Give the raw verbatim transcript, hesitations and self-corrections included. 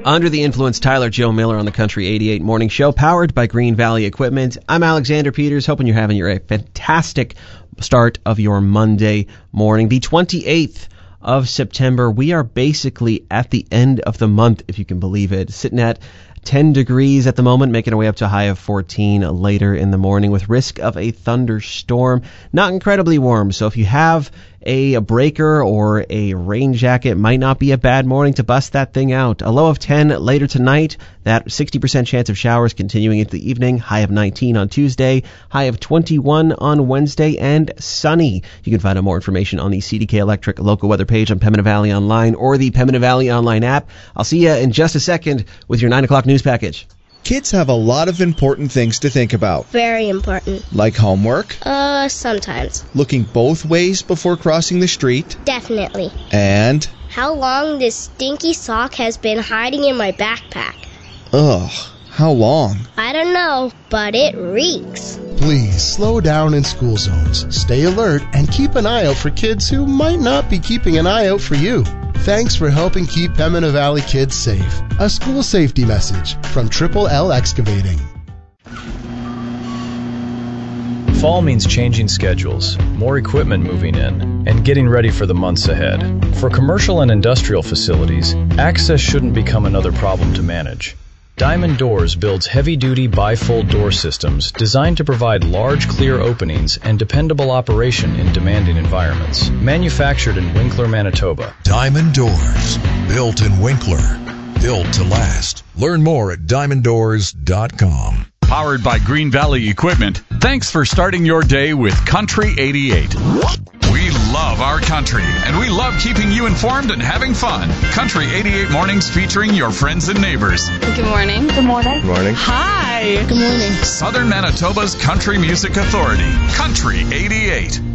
Under the Influence, Tyler Joe Miller on the Country eighty-eight Morning Show, powered by Green Valley Equipment. I'm Alexander Peters, hoping you're having your a fantastic start of your Monday morning. The twenty-eighth of September, we are basically at the end of the month, if you can believe it. Sitting at ten degrees at the moment, making our way up to a high of fourteen later in the morning with risk of a thunderstorm. Not incredibly warm, so if you have a, a breaker or a rain jacket, might not be a bad morning to bust that thing out. A low of ten later tonight, that sixty percent chance of showers continuing into the evening, high of nineteen on Tuesday, high of twenty-one on Wednesday, and sunny. You can find out more information on the C D K Electric local weather page on Pembina Valley Online or the Pembina Valley Online app. I'll see you in just a second with your nine o'clock news package. Kids have a lot of important things to think about. Very important. Like homework? Uh, sometimes. Looking both ways before crossing the street? Definitely. And? How long this stinky sock has been hiding in my backpack. Ugh, how long? I don't know, but it reeks. Please slow down in school zones, stay alert, and keep an eye out for kids who might not be keeping an eye out for you. Thanks for helping keep Pembina Valley kids safe. A school safety message from Triple L Excavating. Fall means changing schedules, more equipment moving in, and getting ready for the months ahead. For commercial and industrial facilities, access shouldn't become another problem to manage. Diamond Doors builds heavy-duty bifold door systems designed to provide large, clear openings and dependable operation in demanding environments. Manufactured in Winkler, Manitoba. Diamond Doors, built in Winkler, built to last. Learn more at diamond doors dot com. Powered by Green Valley Equipment. Thanks for starting your day with Country eighty-eight. We love our country, and we love keeping you informed and having fun. Country eighty-eight Mornings featuring your friends and neighbors. Good morning. Good morning. Good morning. Hi. Good morning. Southern Manitoba's Country Music Authority. Country eighty-eight.